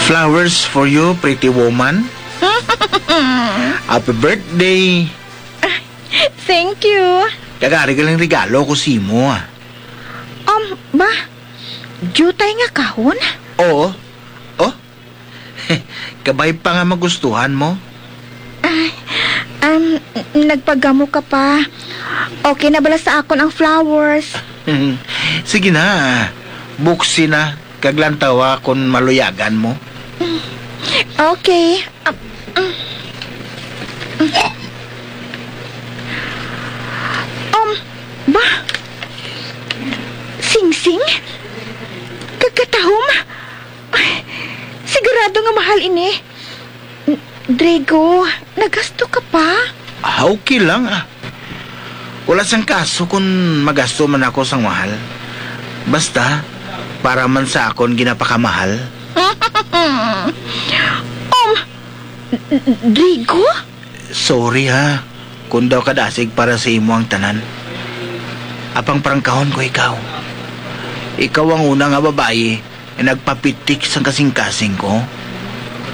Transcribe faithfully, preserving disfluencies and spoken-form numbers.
Flowers for you, pretty woman. Happy birthday. Thank you. Kagari ka lang regalo ko si mo ah. Um, ba? Jutay nga kahon? Oo. Oh. Kabay pa nga magustuhan mo. Um, nagpagamo ka pa. Okay na bala sa akon ang flowers? Sige na. Buksi na. Kaglantawa kung maluyagan mo. Okay. Um, um, ba? Sing-sing? Kagkatahom? Sigurado nga mahal ini. Drigo, nagasto ka pa? Ah, okay lang ah. Wala sang kaso kung magasto man ako sang mahal. Basta, para man sa akon ginapakamahal. um, Drigo? Sorry ha, kung daw kadasig para sa imo ang tanan. Apang prangkahon ko ikaw. Ikaw ang unang nga babae na nagpapitik sa kasing-kasing ko.